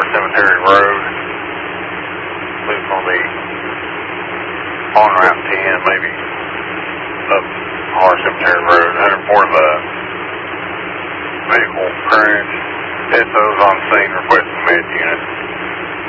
Cemetery Road. It's going to be on Route 10, maybe up R Cemetery Road, 145. Vehicle crash. SO's on scene requesting med unit.